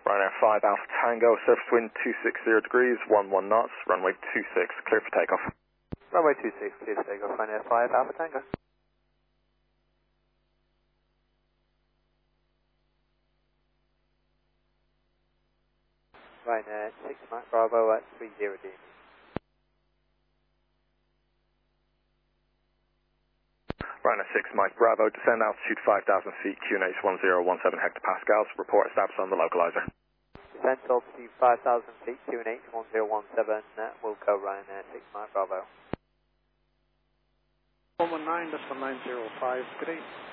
Ryanair 5 Alpha Tango, surface wind 260 degrees, 11 knots, runway 26, clear for takeoff. Runway 26, clear for takeoff, Ryanair 5 Alpha Tango. Ryanair 6 Mike Bravo at 30D. Ryanair 6 Mike Bravo, descend altitude 5,000 feet, QNH 1017 hectopascals, report established on the localizer. Descent altitude 5,000 feet, QNH 1017, Wilco Ryanair 6 Mike Bravo. 119, decimal 905, good day.